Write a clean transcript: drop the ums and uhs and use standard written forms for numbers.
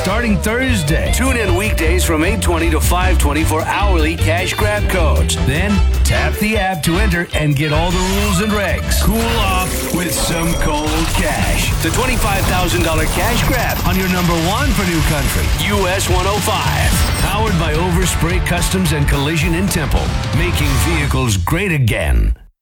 starting Thursday. Tune in weekdays from 8:20 to 5:20 for hourly cash grab codes. Then tap the app to enter and get all the rules and regs. Cool off with some cold cash. The $25,000 cash grab on your number one for New Country, US 105. Powered by Overspray Customs and Collision in Temple, making vehicles great again.